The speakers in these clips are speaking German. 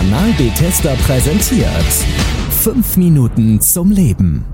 Kanal Bethesda präsentiert 5 Minuten zum Leben.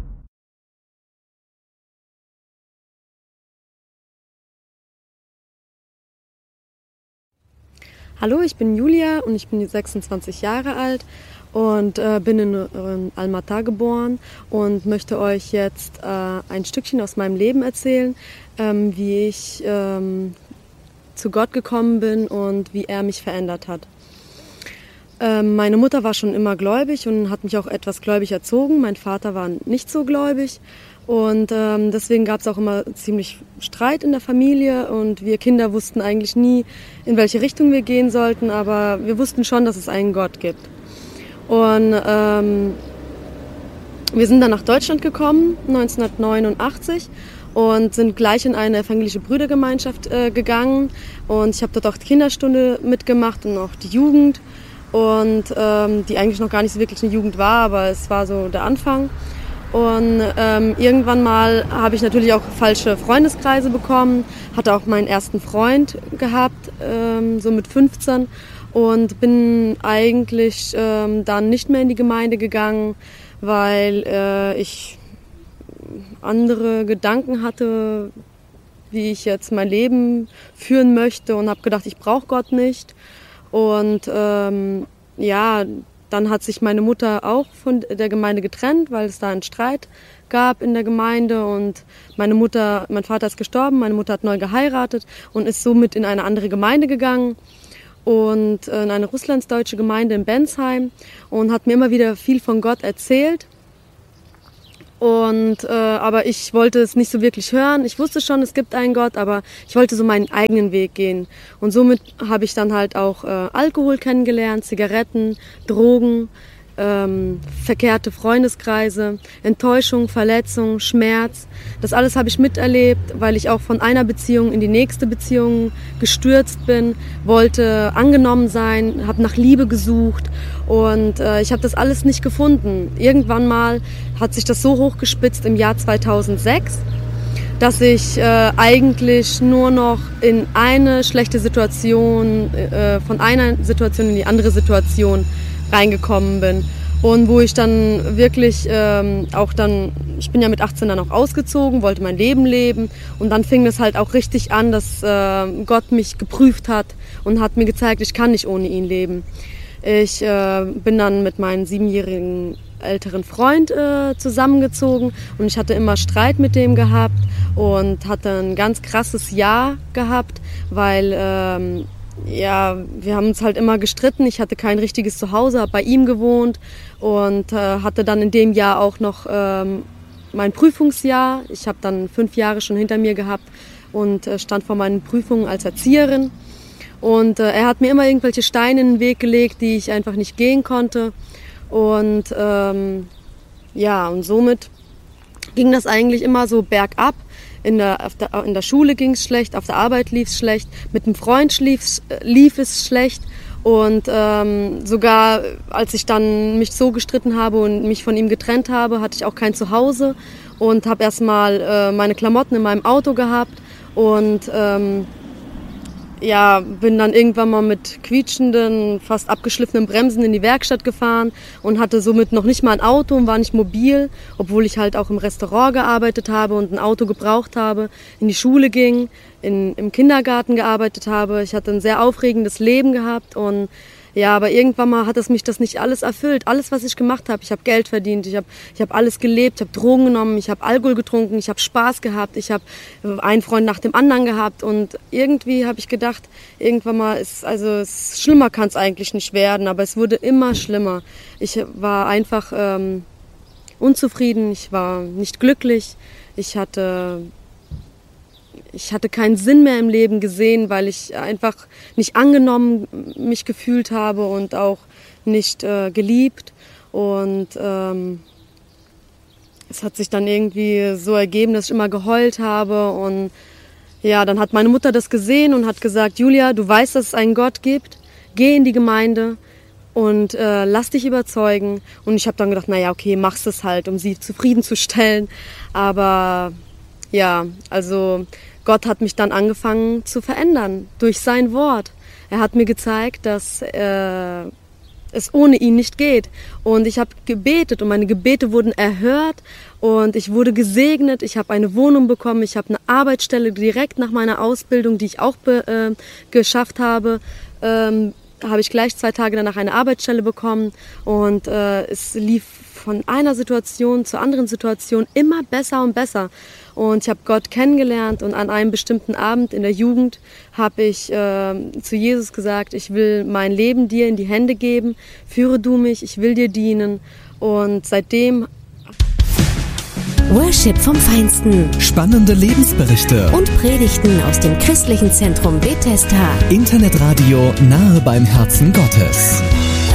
Hallo, ich bin Julia und ich bin 26 Jahre alt und bin in Almaty geboren und möchte euch jetzt ein Stückchen aus meinem Leben erzählen, wie ich zu Gott gekommen bin und wie er mich verändert hat. Meine Mutter war schon immer gläubig und hat mich auch etwas gläubig erzogen. Mein Vater war nicht so gläubig. Und deswegen gab es auch immer ziemlich Streit in der Familie und wir Kinder wussten eigentlich nie, in welche Richtung wir gehen sollten, aber wir wussten schon, dass es einen Gott gibt. Und wir sind dann nach Deutschland gekommen, 1989, und sind gleich in eine evangelische Brüdergemeinschaft gegangen. Und ich habe dort auch die Kinderstunde mitgemacht und auch die Jugend, und die eigentlich noch gar nicht so wirklich eine Jugend war, aber es war so der Anfang. Und irgendwann mal habe ich natürlich auch falsche Freundeskreise bekommen, hatte auch meinen ersten Freund gehabt, so mit 15, und bin eigentlich dann nicht mehr in die Gemeinde gegangen, weil ich andere Gedanken hatte, wie ich jetzt mein Leben führen möchte, und habe gedacht, ich brauche Gott nicht. Und dann hat sich meine Mutter auch von der Gemeinde getrennt, weil es da einen Streit gab in der Gemeinde, und mein Vater ist gestorben, meine Mutter hat neu geheiratet und ist somit in eine andere Gemeinde gegangen, und in eine russlandsdeutsche Gemeinde in Bensheim, und hat mir immer wieder viel von Gott erzählt. Aber ich wollte es nicht so wirklich hören. Ich wusste schon, es gibt einen Gott, aber ich wollte so meinen eigenen Weg gehen. Und somit habe ich dann halt auch Alkohol kennengelernt, Zigaretten, Drogen, verkehrte Freundeskreise, Enttäuschung, Verletzung, Schmerz. Das alles habe ich miterlebt, weil ich auch von einer Beziehung in die nächste Beziehung gestürzt bin, wollte angenommen sein, habe nach Liebe gesucht, und ich habe das alles nicht gefunden. Irgendwann mal hat sich das so hochgespitzt im Jahr 2006, dass ich eigentlich nur noch in eine schlechte Situation, von einer Situation in die andere Situation reingekommen bin. Und wo ich dann wirklich ich bin ja mit 18 dann auch ausgezogen, wollte mein Leben leben, und dann fing es halt auch richtig an, dass Gott mich geprüft hat und hat mir gezeigt, ich kann nicht ohne ihn leben. Ich bin dann mit meinem 7-jährigen älteren Freund zusammengezogen, und ich hatte immer Streit mit dem gehabt und hatte ein ganz krasses Jahr gehabt, weil wir haben uns halt immer gestritten. Ich hatte kein richtiges Zuhause, habe bei ihm gewohnt und hatte dann in dem Jahr auch noch mein Prüfungsjahr. Ich habe dann 5 Jahre schon hinter mir gehabt und stand vor meinen Prüfungen als Erzieherin. Und er hat mir immer irgendwelche Steine in den Weg gelegt, die ich einfach nicht gehen konnte. Und und somit ging das eigentlich immer so bergab. In der Schule ging es schlecht, auf der Arbeit lief es schlecht, mit einem Freund lief es schlecht, und sogar als ich dann mich so gestritten habe und mich von ihm getrennt habe, hatte ich auch kein Zuhause und habe erstmal meine Klamotten in meinem Auto gehabt, und bin dann irgendwann mal mit quietschenden, fast abgeschliffenen Bremsen in die Werkstatt gefahren und hatte somit noch nicht mal ein Auto und war nicht mobil, obwohl ich halt auch im Restaurant gearbeitet habe und ein Auto gebraucht habe, in die Schule ging, im Kindergarten gearbeitet habe. Ich hatte ein sehr aufregendes Leben gehabt, und aber irgendwann mal hat es mich das nicht alles erfüllt. Alles, was ich gemacht habe, ich habe Geld verdient, ich hab alles gelebt, ich habe Drogen genommen, ich habe Alkohol getrunken, ich habe Spaß gehabt, ich habe einen Freund nach dem anderen gehabt, und irgendwie habe ich gedacht, irgendwann mal schlimmer kann es eigentlich nicht werden, aber es wurde immer schlimmer. Ich war einfach unzufrieden, ich war nicht glücklich, ich hatte keinen Sinn mehr im Leben gesehen, weil ich einfach nicht angenommen mich gefühlt habe und auch nicht geliebt. Und es hat sich dann irgendwie so ergeben, dass ich immer geheult habe. Und dann hat meine Mutter das gesehen und hat gesagt, Julia, du weißt, dass es einen Gott gibt, geh in die Gemeinde und lass dich überzeugen. Und ich habe dann gedacht, naja, okay, machst es halt, um sie zufriedenzustellen. Aber Gott hat mich dann angefangen zu verändern durch sein Wort. Er hat mir gezeigt, dass es ohne ihn nicht geht. Und ich habe gebetet und meine Gebete wurden erhört und ich wurde gesegnet. Ich habe eine Wohnung bekommen, ich habe eine Arbeitsstelle direkt nach meiner Ausbildung, die ich auch geschafft habe. Habe ich gleich 2 Tage danach eine Arbeitsstelle bekommen und es lief von einer Situation zur anderen Situation immer besser und besser. Und ich habe Gott kennengelernt und an einem bestimmten Abend in der Jugend habe ich zu Jesus gesagt, ich will mein Leben dir in die Hände geben, führe du mich, ich will dir dienen. Und seitdem... Worship vom Feinsten. Spannende Lebensberichte. Und Predigten aus dem christlichen Zentrum Bethesda. Internetradio nahe beim Herzen Gottes.